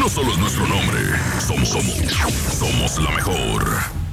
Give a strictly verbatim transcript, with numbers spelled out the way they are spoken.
solo es nuestro nombre. Somos, somos, somos la mejor.